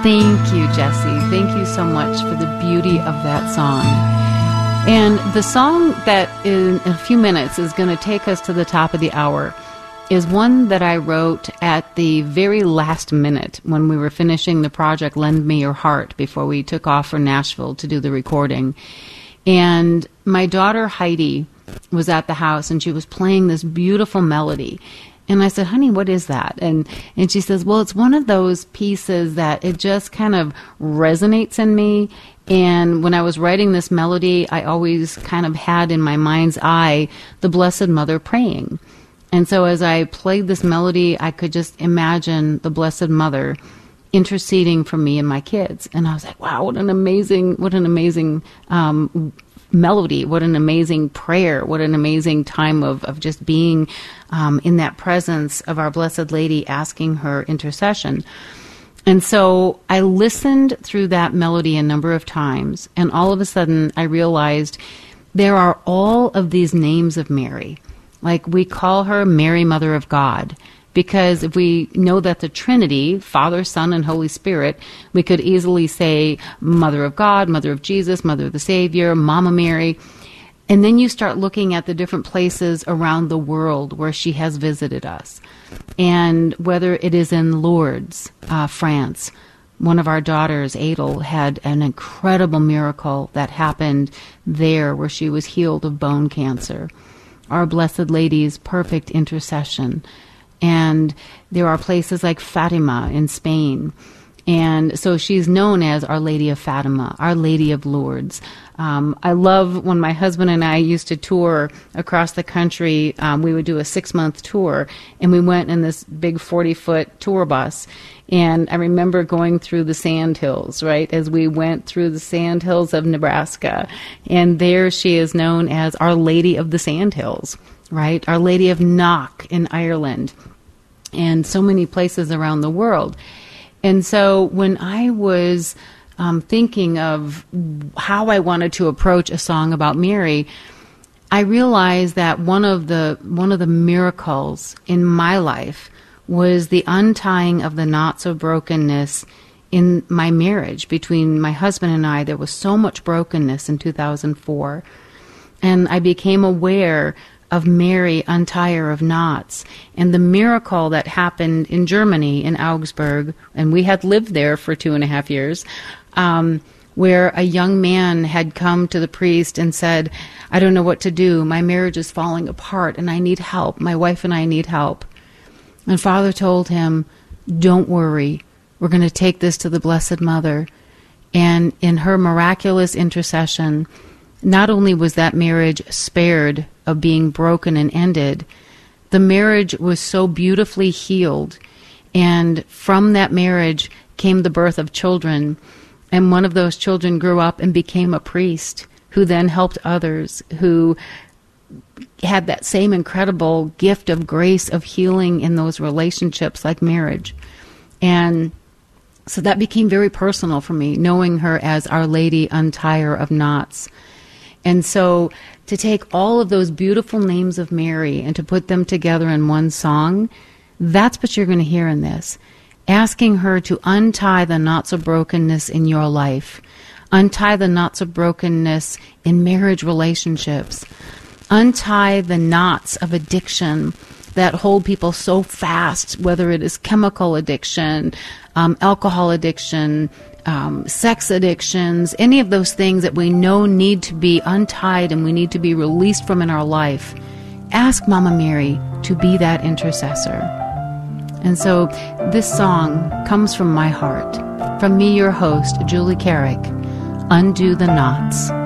Thank you, Jesse. Thank you so much for the beauty of that song. And the song that in a few minutes is going to take us to the top of the hour is one that I wrote at the very last minute when we were finishing the project Lend Me Your Heart before we took off for Nashville to do the recording. And my daughter Heidi was at the house and she was playing this beautiful melody. And I said, honey, what is that? And she says, well, it's one of those pieces that it just kind of resonates in me. And when I was writing this melody, I always kind of had in my mind's eye the Blessed Mother praying. And so as I played this melody, I could just imagine the Blessed Mother interceding for me and my kids. And I was like, wow, what an amazing melody, what an amazing prayer, what an amazing time of just being in that presence of our Blessed Lady asking her intercession. And so I listened through that melody a number of times, and all of a sudden I realized there are all of these names of Mary. Like we call her Mary, Mother of God, because if we know that the Trinity, Father, Son, and Holy Spirit, we could easily say Mother of God, Mother of Jesus, Mother of the Savior, Mama Mary. And then you start looking at the different places around the world where she has visited us. And whether it is in Lourdes, France, one of our daughters, Adel, had an incredible miracle that happened there where she was healed of bone cancer. Our Blessed Lady's perfect intercession. And there are places like Fatima in Spain. And so she's known as Our Lady of Fatima, Our Lady of Lourdes. I love when my husband and I used to tour across the country. We would do a 6-month tour, and we went in this big 40-foot tour bus. And I remember going through the sandhills, right, as we went through the sandhills of Nebraska. And there she is known as Our Lady of the Sandhills, right, Our Lady of Knock in Ireland, and so many places around the world. And so when I was thinking of how I wanted to approach a song about Mary, I realized that one of the miracles in my life was the untying of the knots of brokenness in my marriage between my husband and I. There was so much brokenness in 2004, and I became aware of Mary, Untier of Knots, and the miracle that happened in Germany, in Augsburg, and we had lived there for 2.5 years, where a young man had come to the priest and said, I don't know what to do. My marriage is falling apart, and I need help. My wife and I need help. And Father told him, don't worry. We're going to take this to the Blessed Mother. And in her miraculous intercession, not only was that marriage spared of being broken and ended, the marriage was so beautifully healed. And from that marriage came the birth of children. And one of those children grew up and became a priest who then helped others who had that same incredible gift of grace of healing in those relationships like marriage. And so that became very personal for me, knowing her as Our Lady Untier of Knots. And so to take all of those beautiful names of Mary and to put them together in one song, that's what you're going to hear in this. Asking her to untie the knots of brokenness in your life. Untie the knots of brokenness in marriage relationships. Untie the knots of addiction that hold people so fast, whether it is chemical addiction, alcohol addiction, sex addictions, any of those things that we know need to be untied and we need to be released from in our life. Ask Mama Mary to be that intercessor. And so this song comes from my heart, from me, your host, Julie Carrick, Undo the Knots.